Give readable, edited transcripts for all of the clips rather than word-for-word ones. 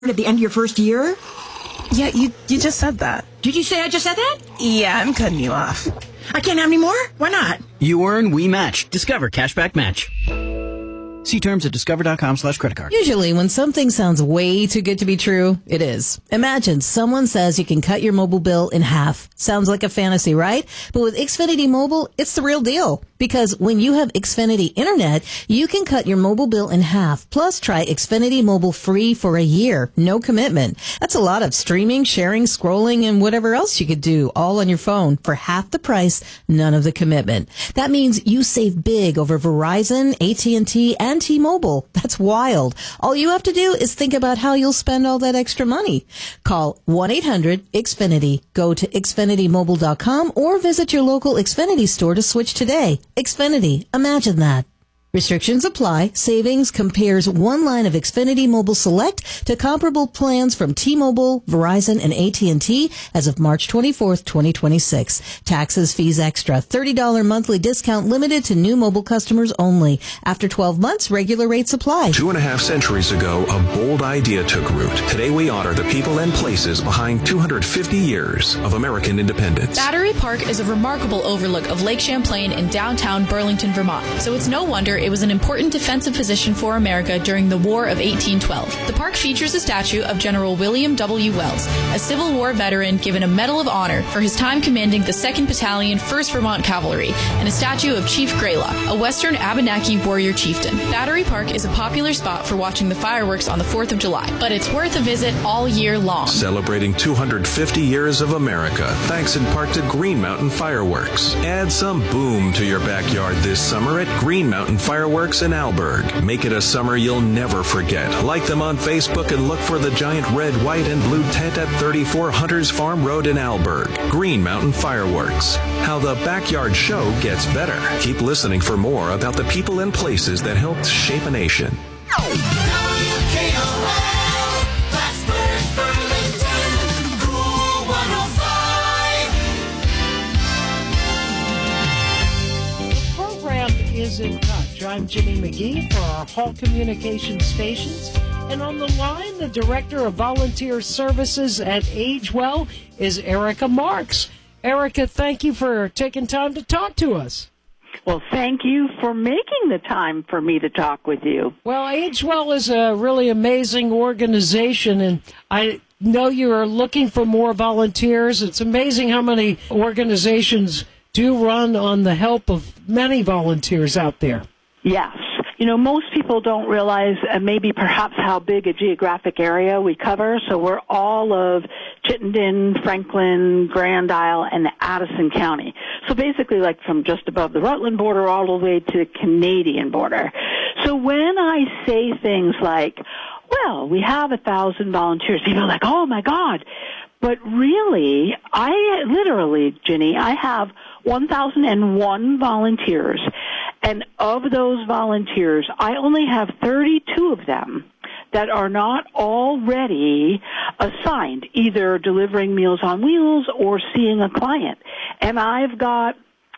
at the end of your first year? Yeah, you just said that. Did you say I just said that? Yeah, I'm cutting you off. I can't have any more? Why not? You earn, we match. Discover Cashback Match. See terms at discover.com/creditcard. Usually, when something sounds way too good to be true, it is. Imagine someone says you can cut your mobile bill in half. Sounds like a fantasy, right? But with Xfinity Mobile, it's the real deal. Because when you have Xfinity Internet, you can cut your mobile bill in half. Plus, try Xfinity Mobile free for a year. No commitment. That's a lot of streaming, sharing, scrolling, and whatever else you could do all on your phone for half the price, none of the commitment. That means you save big over Verizon, AT&T, and T-Mobile. That's wild. All you have to do is think about how you'll spend all that extra money. Call 1-800-XFINITY. Go to XfinityMobile.com or visit your local Xfinity store to switch today. Xfinity. Imagine that. Restrictions apply. Savings compares one line of Xfinity Mobile Select to comparable plans from T-Mobile, Verizon, and AT&T as of March 24th, 2026. Taxes, fees extra. $30 monthly discount limited to new mobile customers only. After 12 months, regular rates apply. 2.5 centuries ago, a bold idea took root. Today we honor the people and places behind 250 years of American independence. Battery Park is a remarkable overlook of Lake Champlain in downtown Burlington, Vermont. So it's no wonder it was an important defensive position for America during the War of 1812. The park features a statue of General William W. Wells, a Civil War veteran given a Medal of Honor for his time commanding the 2nd Battalion, 1st Vermont Cavalry, and a statue of Chief Greylock, a Western Abenaki warrior chieftain. Battery Park is a popular spot for watching the fireworks on the 4th of July, but it's worth a visit all year long. Celebrating 250 years of America, thanks in part to Green Mountain Fireworks. Add some boom to your backyard this summer at Green Mountain Fireworks in Alberg. Make it a summer you'll never forget. Like them on Facebook and look for the giant red, white, and blue tent at 34 Hunters Farm Road in Alberg. Green Mountain Fireworks. How the backyard show gets better. Keep listening for more about the people and places that helped shape a nation. Is in touch. I'm Jimmy McGee for our Hall Communications stations. And on the line, the Director of Volunteer Services at AgeWell is Erica Marks. Erica, thank you for taking time to talk to us. Well, thank you for making the time for me to talk with you. Well, AgeWell is a really amazing organization, and I know you are looking for more volunteers. It's amazing how many organizations do run on the help of many volunteers out there. Yes. You know, most people don't realize maybe perhaps how big a geographic area we cover. So we're all of Chittenden, Franklin, Grand Isle, and Addison County. So basically like from just above the Rutland border all the way to the Canadian border. So when I say things like, well, we have 1,000 volunteers, people are like, oh my God. But really, Ginny, I have 1,001 volunteers. And of those volunteers, I only have 32 of them that are not already assigned, either delivering Meals on Wheels or seeing a client. And I've got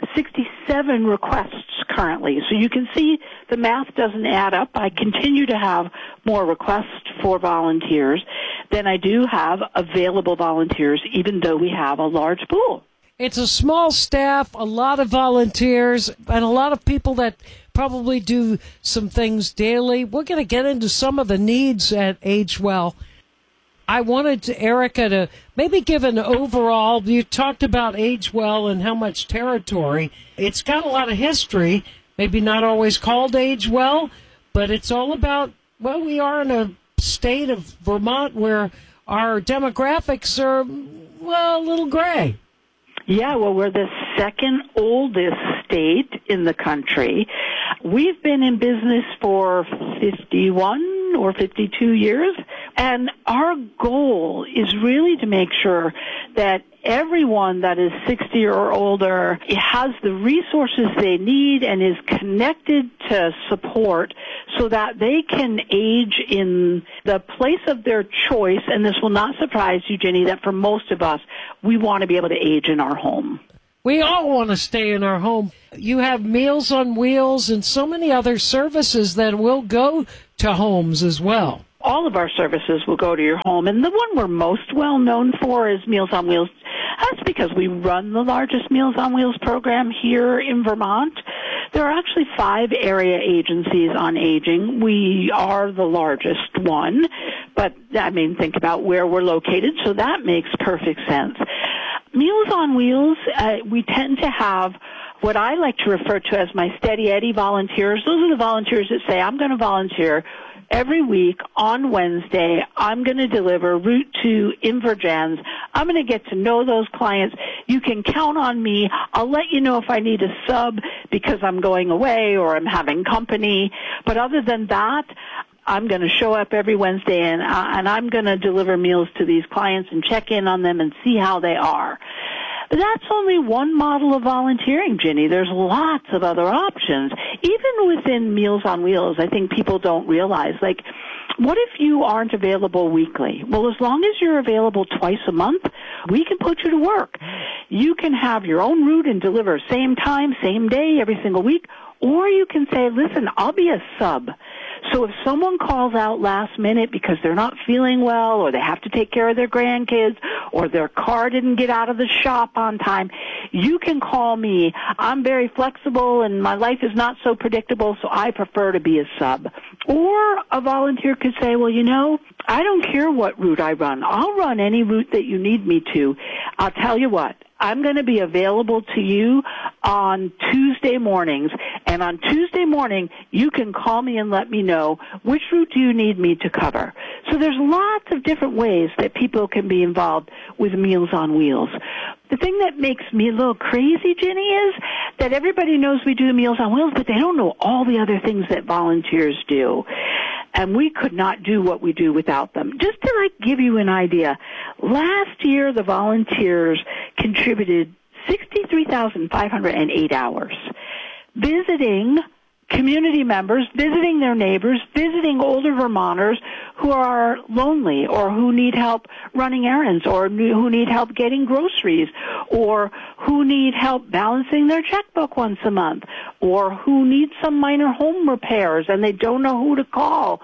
67 requests currently. So you can see the math doesn't add up. I continue to have more requests for volunteers than I do have available volunteers, even though we have a large pool. It's a small staff, a lot of volunteers, and a lot of people that probably do some things daily. We're going to get into some of the needs at AgeWell. I wanted Erica to maybe give an overall. You talked about AgeWell and how much territory. It's got a lot of history, maybe not always called AgeWell, but it's all about, well, we are in a state of Vermont where our demographics are, well, a little gray. Yeah, well, we're the second oldest state in the country. We've been in business for 51 or 52 years, and our goal is really to make sure that everyone that is 60 or older has the resources they need and is connected to support so that they can age in the place of their choice. And this will not surprise you, Jenny, that for most of us, we want to be able to age in our home. We all want to stay in our home. You have Meals on Wheels and so many other services that will go to homes as well. all of our services will go to your home. And the one we're most well known for is Meals on Wheels. That's because we run the largest Meals on Wheels program here in Vermont. There are actually 5 area agencies on aging. We are the largest one, but think about where we're located, so that makes perfect sense. Meals on Wheels, we tend to have what I like to refer to as my Steady Eddie volunteers. Those are the volunteers that say, I'm going to volunteer every week on Wednesday. I'm going to deliver Route 2 Invergens. I'm going to get to know those clients. You can count on me. I'll let you know if I need a sub because I'm going away or I'm having company. But other than that, I'm going to show up every Wednesday and I'm going to deliver meals to these clients and check in on them and see how they are. But that's only one model of volunteering, Ginny. There's lots of other options. Even within Meals on Wheels, I think people don't realize, what if you aren't available weekly? Well, as long as you're available twice a month, we can put you to work. You can have your own route and deliver same time, same day, every single week, or you can say, listen, I'll be a sub. So if someone calls out last minute because they're not feeling well or they have to take care of their grandkids or their car didn't get out of the shop on time, you can call me. I'm very flexible and my life is not so predictable, so I prefer to be a sub. Or a volunteer could say, well, I don't care what route I run. I'll run any route that you need me to. I'll tell you what. I'm going to be available to you on Tuesday mornings. And on Tuesday morning, you can call me and let me know which route do you need me to cover. So there's lots of different ways that people can be involved with Meals on Wheels. The thing that makes me a little crazy, Ginny, is that everybody knows we do Meals on Wheels, but they don't know all the other things that volunteers do. And we could not do what we do without them. Just to give you an idea, last year the volunteers contributed 63,508 hours visiting community members, visiting their neighbors, visiting older Vermonters who are lonely or who need help running errands or who need help getting groceries or who need help balancing their checkbook once a month or who need some minor home repairs and they don't know who to call.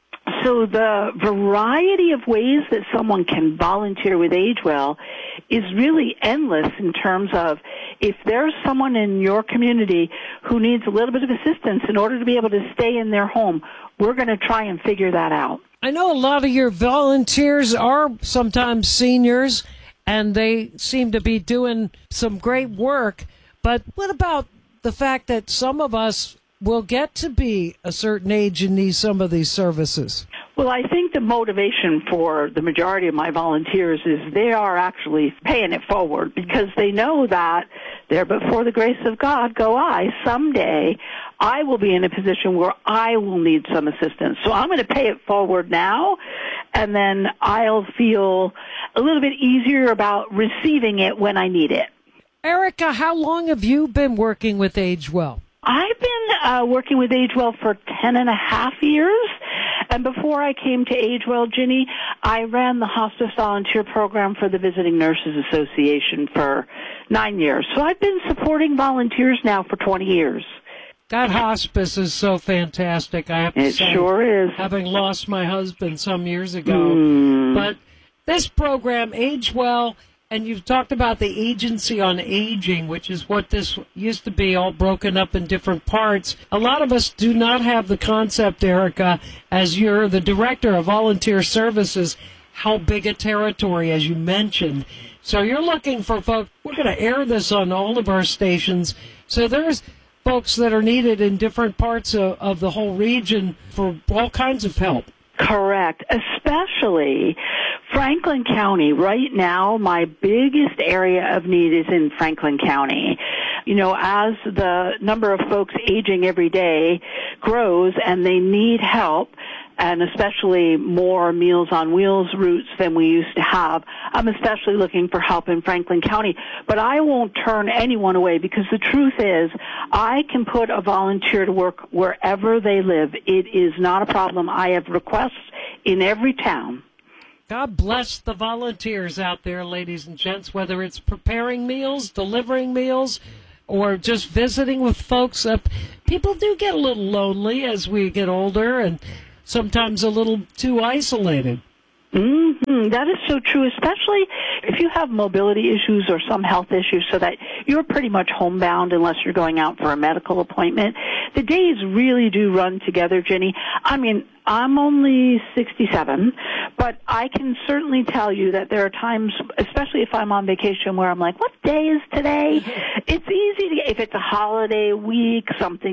So the variety of ways that someone can volunteer with AgeWell is really endless in terms of if there's someone in your community who needs a little bit of assistance in order to be able to stay in their home, we're going to try and figure that out. I know a lot of your volunteers are sometimes seniors, and they seem to be doing some great work. But what about the fact that some of us will get to be a certain age and need some of these services? Well, I think the motivation for the majority of my volunteers is they are actually paying it forward because they know that there before the grace of God go I. Someday I will be in a position where I will need some assistance. So I'm going to pay it forward now, and then I'll feel a little bit easier about receiving it when I need it. Erica, how long have you been working with AgeWell? I've been working with AgeWell for 10 and a half years. And before I came to AgeWell, Ginny, I ran the hospice volunteer program for the Visiting Nurses Association for 9 years. So I've been supporting volunteers now for 20 years. That hospice is so fantastic, I have to say. It sure is. Having lost my husband some years ago. But this program, AgeWell, and you've talked about the Agency on Aging, which is what this used to be, all broken up in different parts. A lot of us do not have the concept, Erica, as you're the Director of Volunteer Services, how big a territory, as you mentioned. So you're looking for folks. We're going to air this on all of our stations. So there's folks that are needed in different parts of the whole region for all kinds of help. Correct. Especially Franklin County. Right now, my biggest area of need is in Franklin County. As the number of folks aging every day grows and they need help, and especially more Meals on Wheels routes than we used to have, I'm especially looking for help in Franklin County. But I won't turn anyone away because the truth is I can put a volunteer to work wherever they live. It is not a problem. I have requests in every town. God bless the volunteers out there, ladies and gents, whether it's preparing meals, delivering meals, or just visiting with folks. People do get a little lonely as we get older, and sometimes a little too isolated. That is so true, especially if you have mobility issues or some health issues so that you're pretty much homebound unless you're going out for a medical appointment. The days really do run together, Jenny. I mean, I'm only 67, but I can certainly tell you that there are times, especially if I'm on vacation, where I'm like, what day is today? It's easy to, if it's a holiday week,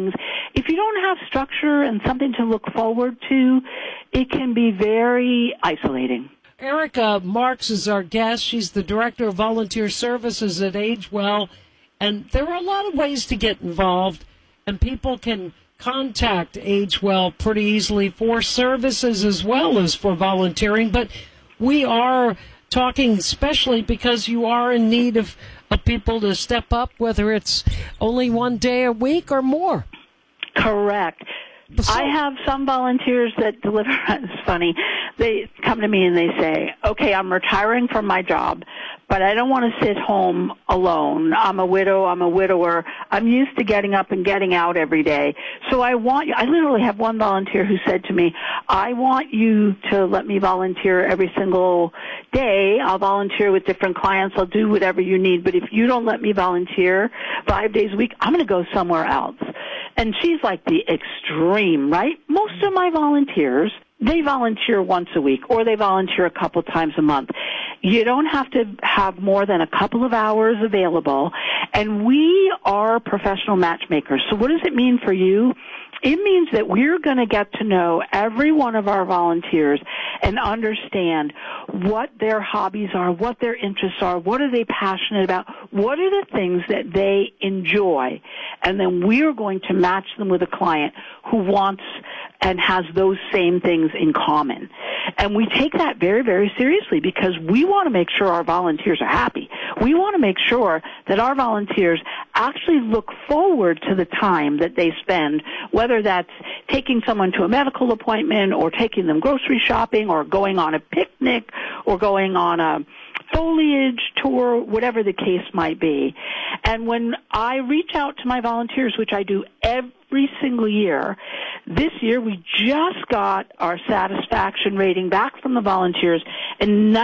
if you don't have structure and something to look forward to, it can be very isolating. Erica Marks is our guest. She's the Director of Volunteer Services at AgeWell. And there are a lot of ways to get involved, and people can contact AgeWell pretty easily for services as well as for volunteering. But we are talking especially because you are in need of people to step up, whether it's only one day a week or more. Correct. I have some volunteers that deliver. It's funny. They come to me and they say, okay, I'm retiring from my job, but I don't want to sit home alone. I'm a widow. I'm a widower. I'm used to getting up and getting out every day. So I literally have one volunteer who said to me, I want you to let me volunteer every single day. I'll volunteer with different clients. I'll do whatever you need. But if you don't let me volunteer 5 days a week, I'm going to go somewhere else. And she's like the extreme, right? Most of my volunteers, they volunteer once a week or they volunteer a couple times a month. You don't have to have more than a couple of hours available. And we are professional matchmakers. So what does it mean for you? It means that we're going to get to know every one of our volunteers and understand what their hobbies are, what their interests are, what are they passionate about, what are the things that they enjoy. And then we are going to match them with a client who wants and has those same things in common. And we take that very, very seriously because we want to make sure our volunteers are happy. We want to make sure that our volunteers actually look forward to the time that they spend, whether that's taking someone to a medical appointment or taking them grocery shopping or going on a picnic or going on a foliage tour, whatever the case might be. And when I reach out to my volunteers, which I do every single year, this year we just got our satisfaction rating back from the volunteers, and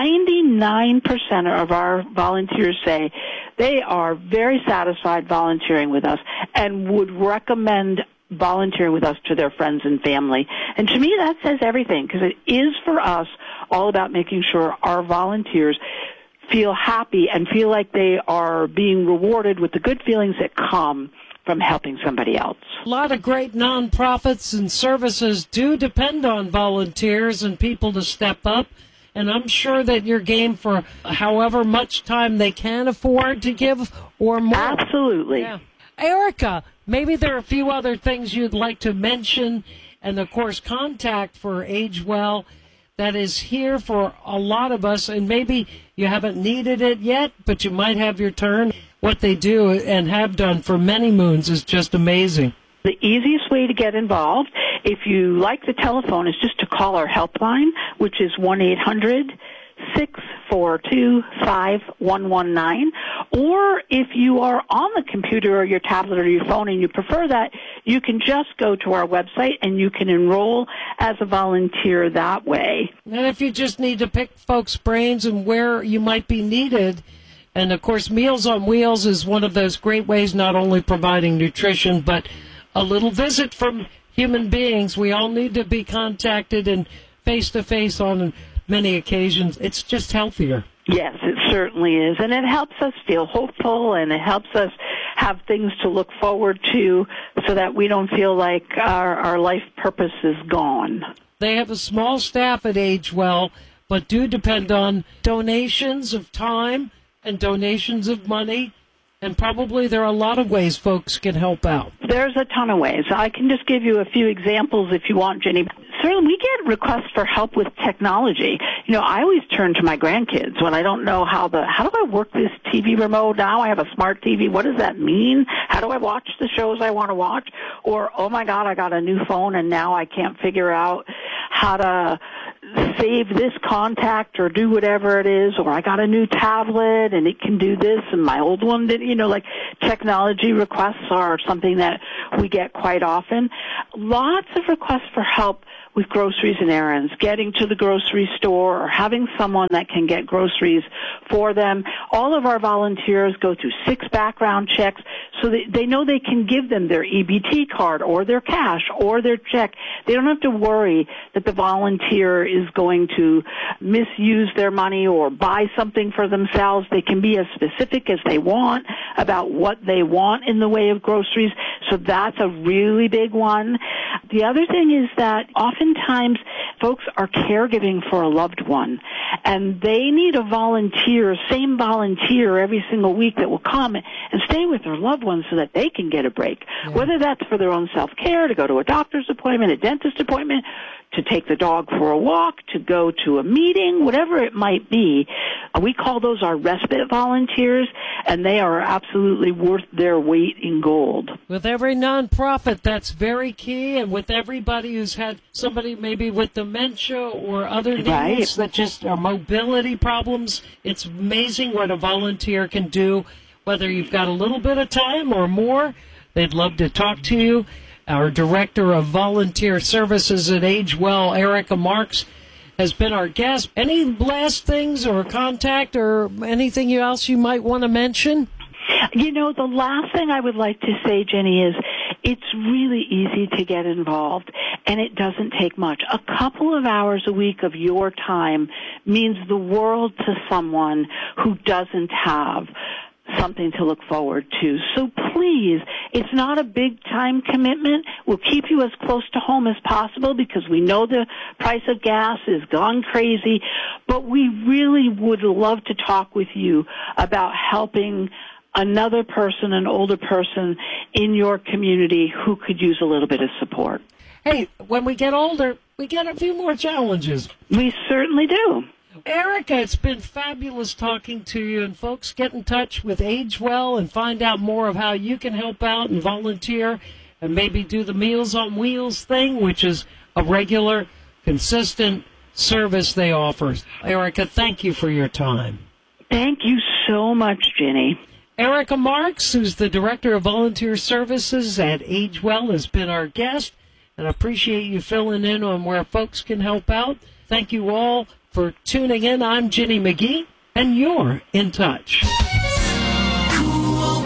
99% of our volunteers say they are very satisfied volunteering with us and would recommend volunteering with us to their friends and family. And to me, that says everything, because it is for us all about making sure our volunteers feel happy and feel like they are being rewarded with the good feelings that come from helping somebody else. A lot of great nonprofits and services do depend on volunteers and people to step up. And I'm sure that you're game for however much time they can afford to give or more. Absolutely. Yeah. Erica, maybe there are a few other things you'd like to mention. And, of course, contact for AgeWell that is here for a lot of us. And maybe you haven't needed it yet, but you might have your turn. What they do and have done for many moons is just amazing. The easiest way to get involved, if you like the telephone, is just to call our helpline, which is 1-800-642-5119. Or if you are on the computer or your tablet or your phone and you prefer that, you can just go to our website and you can enroll as a volunteer that way. And if you just need to pick folks' brains and where you might be needed, and of course Meals on Wheels is one of those great ways, not only providing nutrition, but a little visit from human beings. We all need to be contacted and face-to-face on many occasions. It's just healthier. Yes, it certainly is. And it helps us feel hopeful, and it helps us have things to look forward to so that we don't feel like our life purpose is gone. They have a small staff at AgeWell, but do depend on donations of time and donations of money. And probably there are a lot of ways folks can help out. There's a ton of ways. I can just give you a few examples if you want, Jenny. Certainly, we get requests for help with technology. You know, I always turn to my grandkids when I don't know how do I work this TV remote now? I have a smart TV. What does that mean? How do I watch the shows I want to watch? Or, oh my God, I got a new phone and now I can't figure out how to save this contact or do whatever it is, or I got a new tablet and it can do this and my old one didn't, like technology requests are something that we get quite often. Lots of requests for help with groceries and errands, getting to the grocery store or having someone that can get groceries for them. All of our volunteers go through 6 background checks so that they know they can give them their EBT card or their cash or their check. They don't have to worry that the volunteer is going to misuse their money or buy something for themselves. They can be as specific as they want about what they want in the way of groceries. So that's a really big one. The other thing is that oftentimes folks are caregiving for a loved one, and they need a volunteer, same volunteer every single week that will come and stay with their loved one so that they can get a break, whether that's for their own self-care, to go to a doctor's appointment, a dentist appointment, to take the dog for a walk, to go to a meeting, whatever it might be. We call those our respite volunteers, and they are absolutely worth their weight in gold. With every nonprofit, that's very key, and with everybody who's had somebody maybe with dementia or other needs that just are mobility problems, it's amazing what a volunteer can do, whether you've got a little bit of time or more. They'd love to talk to you. Our Director of Volunteer Services at Age Well, Erica Marks, has been our guest. Any last things or contact or anything else you might want to mention? You know, the last thing I would like to say, Jenny, is it's really easy to get involved, and it doesn't take much. A couple of hours a week of your time means the world to someone who doesn't have something to look forward to. So please, it's not a big time commitment. We'll keep you as close to home as possible because we know the price of gas has gone crazy, but we really would love to talk with you about helping another person, an older person in your community who could use a little bit of support. Hey, when we get older, we get a few more challenges. We certainly do. Erica, it's been fabulous talking to you, and folks, get in touch with Age Well and find out more of how you can help out and volunteer and maybe do the Meals on Wheels thing, which is a regular, consistent service they offer. Erica, thank you for your time. Thank you so much, Jenny. Erica Marks, who's the Director of Volunteer Services at Age Well, has been our guest, and I appreciate you filling in on where folks can help out. Thank you all for tuning in. I'm Jenny McGee, and you're in touch. Cool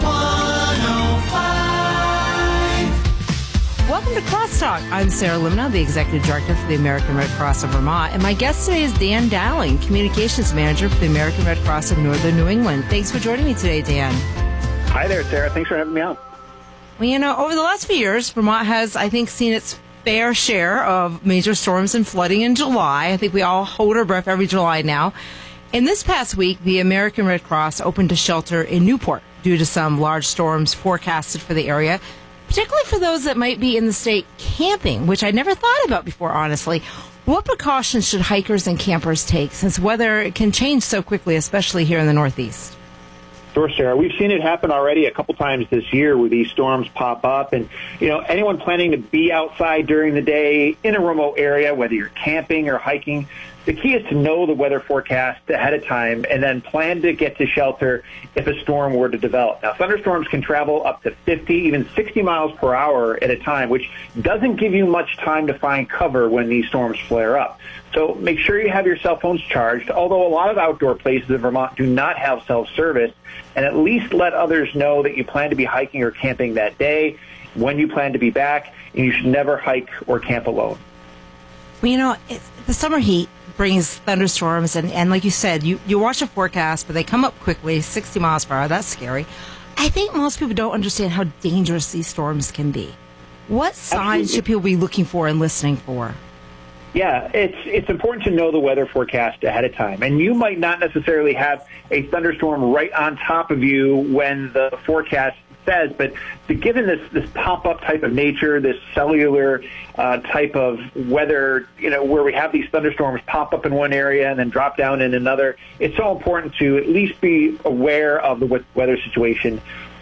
105. Welcome to Crosstalk. I'm Sarah Limna, the Executive Director for the American Red Cross of Vermont, and my guest today is Dan Dowling, Communications Manager for the American Red Cross of Northern New England. Thanks for joining me today, Dan. Hi there, Sarah. Thanks for having me on. Well, you know, over the last few years, Vermont has, I think, seen its fair share of major storms and flooding in July. I think we all hold our breath every July now. And this past week, the American Red Cross opened a shelter in Newport due to some large storms forecasted for the area, particularly for those that might be in the state camping, which I never thought about before, honestly. What precautions should hikers and campers take since weather can change so quickly, especially here in the Northeast? Sure, Sarah. We've seen it happen already a couple times this year where these storms pop up. And, you know, anyone planning to be outside during the day in a remote area, whether you're camping or hiking, the key is to know the weather forecast ahead of time and then plan to get to shelter if a storm were to develop. Now, thunderstorms can travel up to 50, even 60 miles per hour at a time, which doesn't give you much time to find cover when these storms flare up. So make sure you have your cell phones charged, although a lot of outdoor places in Vermont do not have self-service, and at least let others know that you plan to be hiking or camping that day, when you plan to be back, and you should never hike or camp alone. Well, you know, the summer heat brings thunderstorms, and like you said, you watch a forecast, but they come up quickly, 60 miles per hour. That's scary. I think most people don't understand how dangerous these storms can be. What signs should people be looking for and listening for? Yeah, it's important to know the weather forecast ahead of time. And you might not necessarily have a thunderstorm right on top of you when the forecast says, but given this pop-up type of nature, this cellular type of weather, you know, where we have these thunderstorms pop up in one area and then drop down in another, it's so important to at least be aware of the weather situation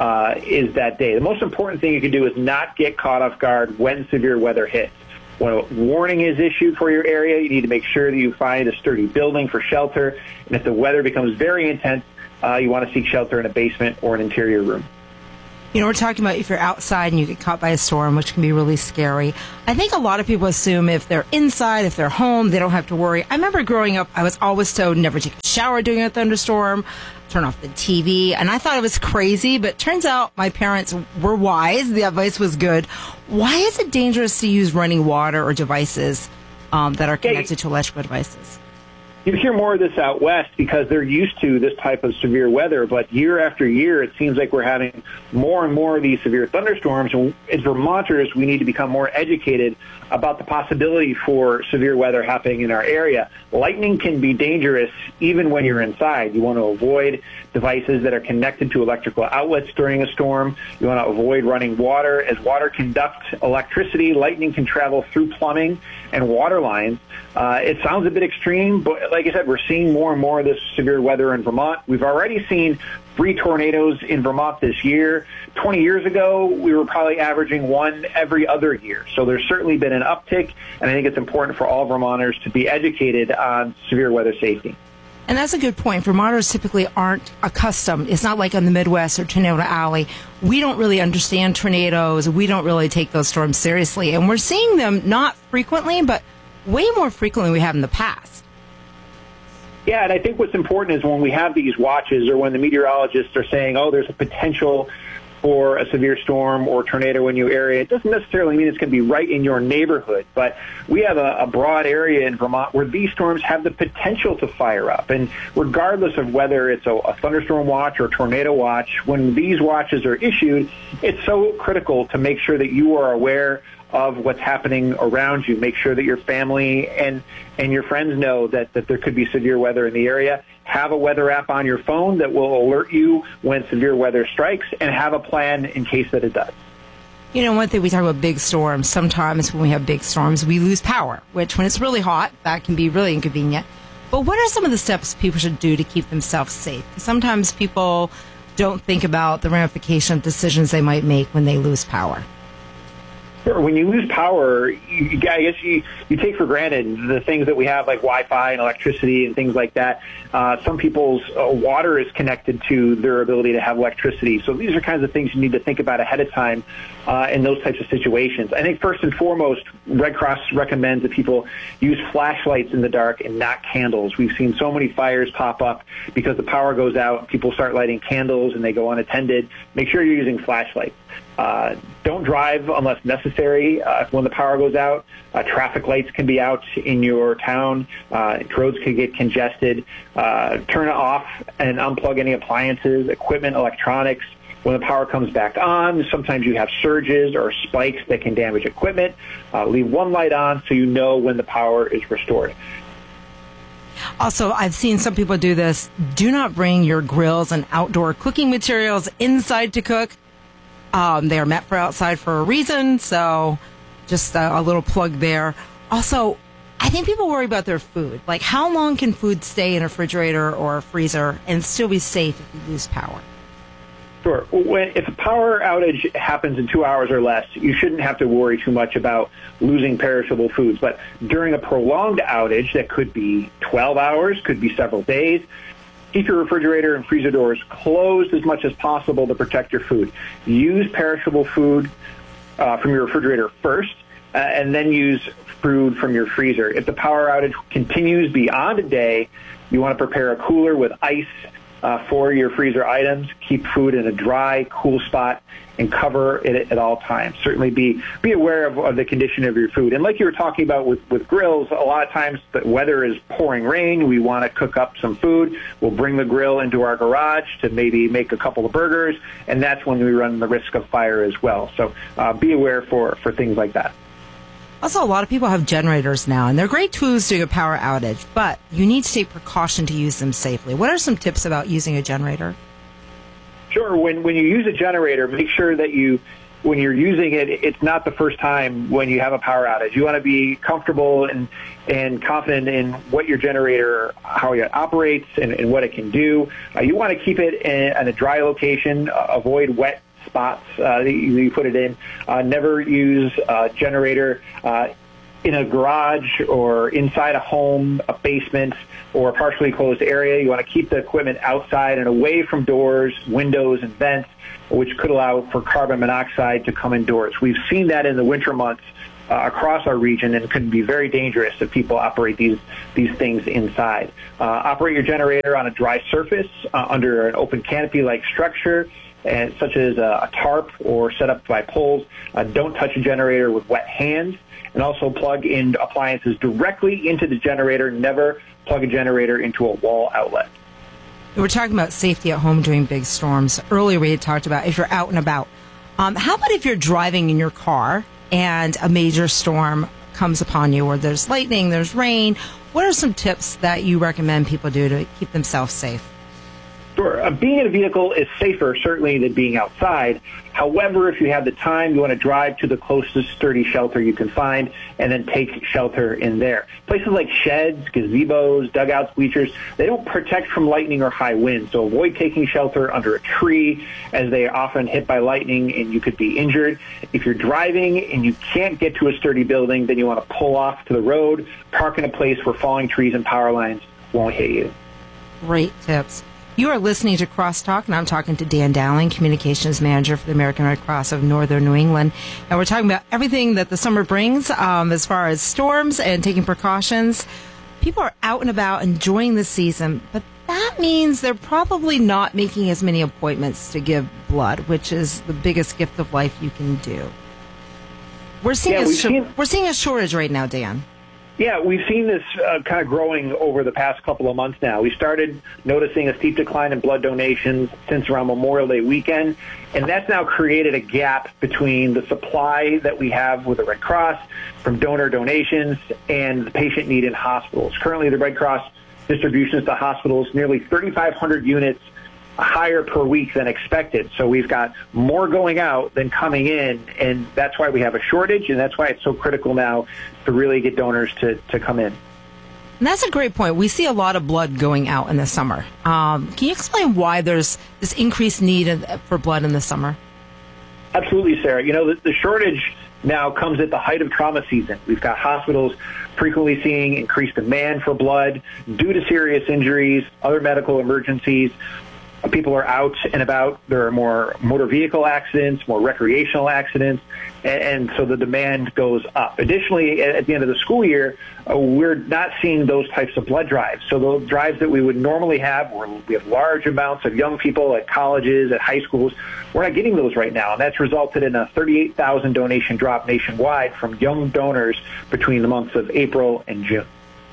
is that day. The most important thing you can do is not get caught off guard when severe weather hits. When a warning is issued for your area, you need to make sure that you find a sturdy building for shelter. And if the weather becomes very intense, you want to seek shelter in a basement or an interior room. We're talking about if you're outside and you get caught by a storm, which can be really scary. I think a lot of people assume if they're inside, if they're home, they don't have to worry. I remember growing up, I was always told never take a shower during a thunderstorm, turn off the TV, and I thought it was crazy, but turns out my parents were wise. The advice was good. Why is it dangerous to use running water or devices that are connected to electrical devices? You hear more of this out west because they're used to this type of severe weather, but year after year, it seems like we're having more and more of these severe thunderstorms. And as Vermonters, we need to become more educated about the possibility for severe weather happening in our area. Lightning can be dangerous even when you're inside. You want to avoid devices that are connected to electrical outlets during a storm. You want to avoid running water. As water conducts electricity, lightning can travel through plumbing and water lines. It sounds a bit extreme, but like I said, we're seeing more and more of this severe weather in Vermont. We've already seen 3 tornadoes in Vermont this year. 20 years ago, we were probably averaging 1 every other year. So there's certainly been an uptick, and I think it's important for all Vermonters to be educated on severe weather safety. And that's a good point. Vermonters typically aren't accustomed. It's not like in the Midwest or Tornado Alley. We don't really understand tornadoes. We don't really take those storms seriously. And we're seeing them not frequently, but way more frequently than we have in the past. Yeah, and I think what's important is when we have these watches or when the meteorologists are saying, oh, there's a potential for a severe storm or tornado in your area, it doesn't necessarily mean it's going to be right in your neighborhood. But we have a broad area in Vermont where these storms have the potential to fire up. And regardless of whether it's a thunderstorm watch or a tornado watch, when these watches are issued, it's so critical to make sure that you are aware of what's happening around you. Make sure that your family and your friends know that there could be severe weather in the area. Have a weather app on your phone that will alert you when severe weather strikes, and have a plan in case that it does. One thing we talk about big storms, sometimes when we have big storms, we lose power, which when it's really hot, that can be really inconvenient. But what are some of the steps people should do to keep themselves safe? Because sometimes people don't think about the ramification of decisions they might make when they lose power. Sure. When you lose power, I guess you take for granted the things that we have, like Wi-Fi and electricity and things like that. Some people's water is connected to their ability to have electricity. So these are kinds of things you need to think about ahead of time in those types of situations. I think first and foremost, Red Cross recommends that people use flashlights in the dark and not candles. We've seen so many fires pop up because the power goes out. People start lighting candles and they go unattended. Make sure you're using flashlights. Don't drive unless necessary when the power goes out. Traffic lights can be out in your town. Roads can get congested. Turn off and unplug any appliances, equipment, electronics. When the power comes back on, sometimes you have surges or spikes that can damage equipment. Leave one light on so you know when the power is restored. Also, I've seen some people do this. Do not bring your grills and outdoor cooking materials inside to cook. They are meant for outside for a reason, so just a little plug there. Also, I think people worry about their food. Like, how long can food stay in a refrigerator or a freezer and still be safe if you lose power? Sure. If a power outage happens in 2 hours or less, you shouldn't have to worry too much about losing perishable foods. But during a prolonged outage, that could be 12 hours, could be several days, keep your refrigerator and freezer doors closed as much as possible to protect your food. Use perishable food from your refrigerator first, and then use food from your freezer. If the power outage continues beyond a day, you want to prepare a cooler with ice for your freezer items. Keep food in a dry, cool spot, and cover it at all times. Certainly be aware of the condition of your food. And like you were talking about with grills, a lot of times the weather is pouring rain. We want to cook up some food. We'll bring the grill into our garage to maybe make a couple of burgers, and that's when we run the risk of fire as well. So be aware for things like that. Also, a lot of people have generators now, and they're great tools during a power outage, but you need to take precaution to use them safely. What are some tips about using a generator? Sure. When you use a generator, make sure that when you're using it, it's not the first time when you have a power outage. You want to be comfortable and confident in what your generator, how it operates, and what it can do. You want to keep it in a dry location. Avoid wet spots that you put it in. Never use a generator in a garage or inside a home, a basement, or a partially closed area. You want to keep the equipment outside and away from doors, windows, and vents, which could allow for carbon monoxide to come indoors. We've seen that in the winter months across our region, and can be very dangerous if people operate these things inside. Operate your generator on a dry surface under an open canopy-like structure, and such as a tarp or set up by poles. Don't touch a generator with wet hands, and also plug in appliances directly into the generator. Never plug a generator into a wall outlet. We're talking about safety at home during big storms. Earlier we had talked about if you're out and about. How about if you're driving in your car and a major storm comes upon you, or there's lightning, there's rain? What are some tips that you recommend people do to keep themselves safe? Sure. Being in a vehicle is safer, certainly, than being outside. However, if you have the time, you want to drive to the closest sturdy shelter you can find and then take shelter in there. Places like sheds, gazebos, dugouts, bleachers, they don't protect from lightning or high winds, so avoid taking shelter under a tree, as they are often hit by lightning and you could be injured. If you're driving and you can't get to a sturdy building, then you want to pull off to the road, park in a place where falling trees and power lines won't hit you. Great tips. You are listening to Crosstalk, and I'm talking to Dan Dowling, Communications Manager for the American Red Cross of Northern New England. And we're talking about everything that the summer brings as far as storms and taking precautions. People are out and about enjoying the season, but that means they're probably not making as many appointments to give blood, which is the biggest gift of life you can do. We're seeing a shortage right now, Dan. Yeah, we've seen this kind of growing over the past couple of months now. We started noticing a steep decline in blood donations since around Memorial Day weekend, and that's now created a gap between the supply that we have with the Red Cross from donor donations and the patient need in hospitals. Currently, the Red Cross distributions to hospitals nearly 3,500 units higher per week than expected. So we've got more going out than coming in, and that's why we have a shortage, and that's why it's so critical now to really get donors to come in. And that's a great point. We see a lot of blood going out in the summer. Can you explain why there's this increased need for blood in the summer? Absolutely, Sarah. You know, the shortage now comes at the height of trauma season. We've got hospitals frequently seeing increased demand for blood due to serious injuries, other medical emergencies. People are out and about. There are more motor vehicle accidents, more recreational accidents, and so the demand goes up. Additionally, at the end of the school year, we're not seeing those types of blood drives. So the drives that we would normally have, where we have large amounts of young people at colleges, at high schools, we're not getting those right now, and that's resulted in a 38,000 donation drop nationwide from young donors between the months of April and June.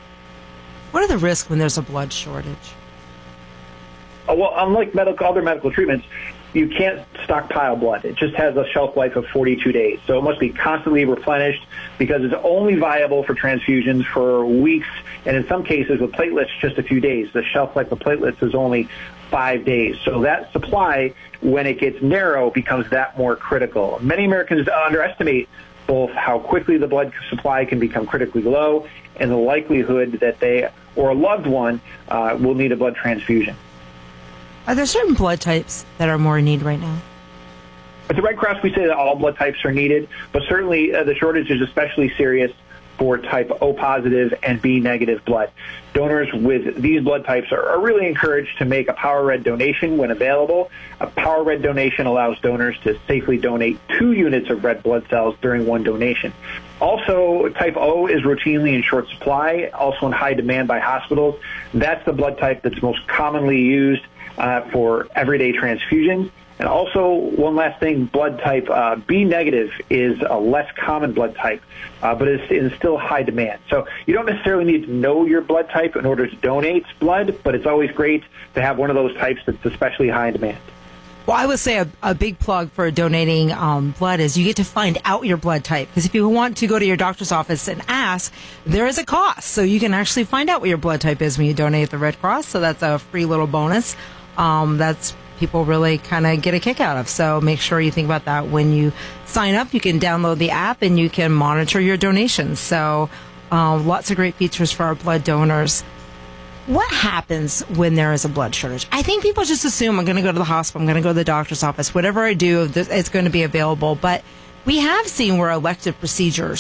What are the risks when there's a blood shortage? Well, unlike other medical treatments, you can't stockpile blood. It just has a shelf life of 42 days. So it must be constantly replenished because it's only viable for transfusions for weeks, and in some cases with platelets, just a few days. The shelf life of platelets is only 5 days. So that supply, when it gets narrow, becomes that more critical. Many Americans underestimate both how quickly the blood supply can become critically low and the likelihood that they or a loved one will need a blood transfusion. Are there certain blood types that are more in need right now? At the Red Cross, we say that all blood types are needed, but certainly the shortage is especially serious for type O positive and B negative blood. Donors with these blood types are really encouraged to make a Power Red donation when available. A Power Red donation allows donors to safely donate 2 units of red blood cells during one donation. Also, type O is routinely in short supply, also in high demand by hospitals. That's the blood type that's most commonly used for everyday transfusions. And also, one last thing, blood type B negative is a less common blood type, but it's in still high demand. So you don't necessarily need to know your blood type in order to donate blood, but it's always great to have one of those types that's especially high in demand. Well, I would say a big plug for donating blood is you get to find out your blood type. Because if you want to go to your doctor's office and ask, there is a cost. So you can actually find out what your blood type is when you donate at the Red Cross. So that's a free little bonus. That's people really kind of get a kick out of. So make sure you think about that when you sign up. You can download the app and you can monitor your donations. So lots of great features for our blood donors. What happens when there is a blood shortage? I think people just assume I'm going to go to the hospital, I'm going to go to the doctor's office. Whatever I do, it's going to be available. But we have seen where elective procedures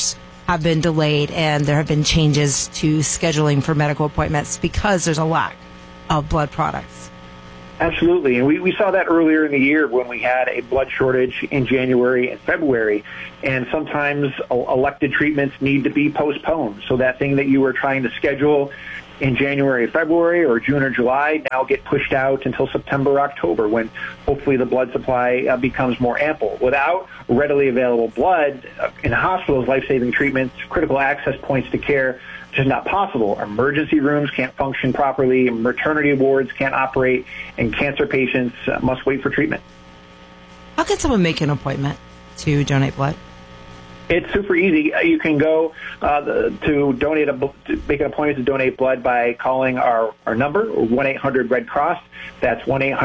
have been delayed, and there have been changes to scheduling for medical appointments because there's a lack of blood products. Absolutely. And we saw that earlier in the year when we had a blood shortage in January and February. And sometimes elected treatments need to be postponed. So that thing that you were trying to schedule in January, February, or June or July now get pushed out until September or October, when hopefully the blood supply becomes more ample. Without readily available blood in hospitals, life-saving treatments, critical access points to care, just not possible. Emergency rooms can't function properly, maternity wards can't operate, and cancer patients must wait for treatment. How can someone make an appointment to donate blood? It's super easy. You can go to make an appointment to donate blood by calling our number, 1-800-RED-CROSS. That's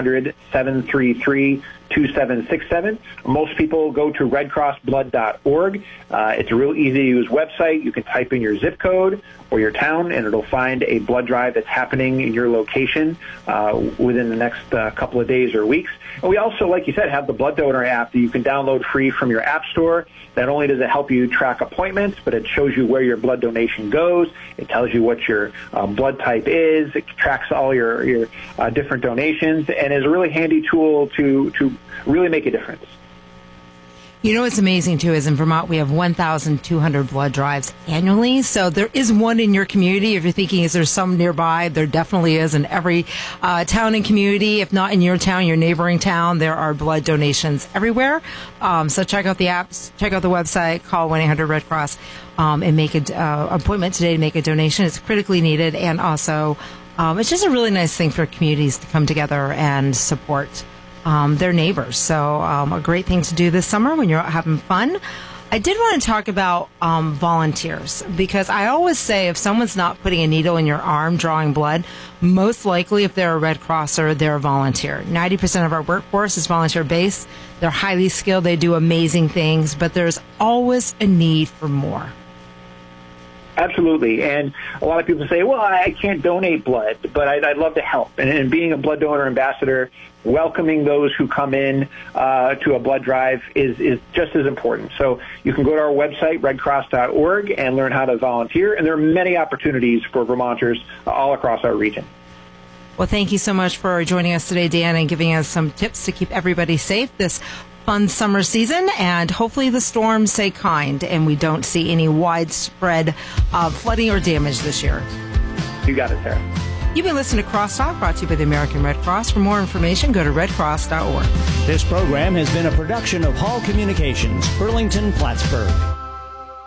1-800-733-2767. Most people go to redcrossblood.org. It's a real easy-to-use website. You can type in your zip code or your town, and it'll find a blood drive that's happening in your location within the next couple of days or weeks. And we also, like you said, have the Blood Donor app that you can download free from your app store. Not only does it help you track appointments, but it shows you where your blood donation goes. It tells you what your blood type is. It tracks all your different donations, and is a really handy tool to really make a difference. You know what's amazing, too, is in Vermont we have 1,200 blood drives annually. So there is one in your community. If you're thinking, is there some nearby? There definitely is in every town and community. If not in your town, your neighboring town, there are blood donations everywhere. So check out the apps, check out the website, call 1-800-RED-CROSS, and make an appointment today to make a donation. It's critically needed. And also, it's just a really nice thing for communities to come together and support their neighbors. So a great thing to do this summer when you're out having fun. I did want to talk about volunteers, because I always say if someone's not putting a needle in your arm drawing blood, most likely if they're a Red Crosser, they're a volunteer. 90% of our workforce is volunteer-based. They're highly skilled. They do amazing things, but there's always a need for more. Absolutely. And a lot of people say, well, I can't donate blood, but I'd love to help. And being a blood donor ambassador, welcoming those who come in to a blood drive is just as important. So you can go to our website, redcross.org, and learn how to volunteer. And there are many opportunities for Vermonters all across our region. Well, thank you so much for joining us today, Dan, and giving us some tips to keep everybody safe this fun summer season, and hopefully the storms stay kind and we don't see any widespread flooding or damage this year. You got it, Sarah. You've been listening to Crosstalk, brought to you by the American Red Cross. For more information, go to redcross.org. This program has been a production of Hall Communications, Burlington, Plattsburgh.